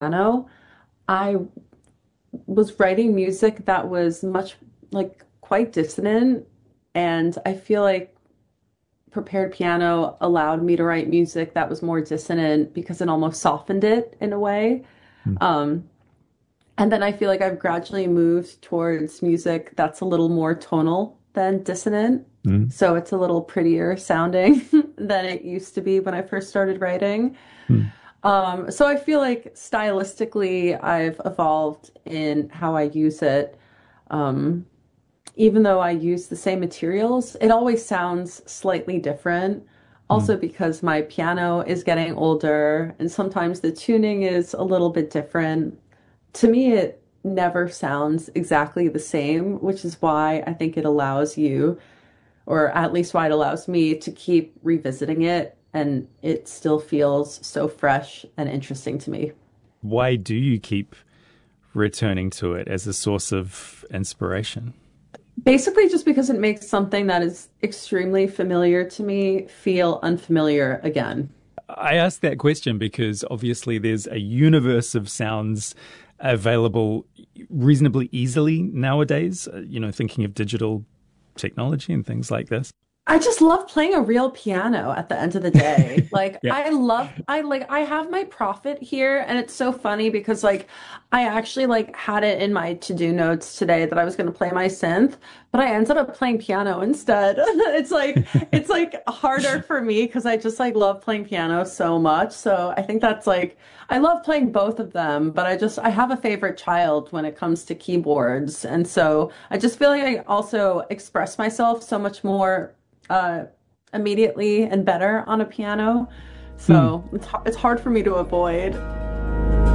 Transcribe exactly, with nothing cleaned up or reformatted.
piano, I was writing music that was much like quite dissonant. And I feel like prepared piano allowed me to write music that was more dissonant because it almost softened it in a way. Mm. Um, and then I feel like I've gradually moved towards music that's a little more tonal than dissonant. Mm. So it's a little prettier sounding than it used to be when I first started writing. Mm. Um, so I feel like stylistically, I've evolved in how I use it. Um, Even though I use the same materials, it always sounds slightly different. Mm. Also because my piano is getting older and sometimes the tuning is a little bit different. To me, it never sounds exactly the same, which is why I think it allows you, or at least why it allows me to keep revisiting it and it still feels so fresh and interesting to me. Why do you keep returning to it as a source of inspiration? Basically, just because it makes something that is extremely familiar to me feel unfamiliar again. I ask that question because obviously there's a universe of sounds available reasonably easily nowadays, uh, you know, thinking of digital technology and things like this. I just love playing a real piano at the end of the day. Like Yeah. I love I like I have my Prophet here and it's so funny because like I actually like had it in my to-do notes today that I was going to play my synth, but I ended up playing piano instead. It's like it's like harder for me because I just like love playing piano so much. So I think that's like I love playing both of them, but I just I have a favorite child when it comes to keyboards. And so I just feel like I also express myself so much more uh, immediately and better on a piano. Hmm. So it's, it's hard for me to avoid.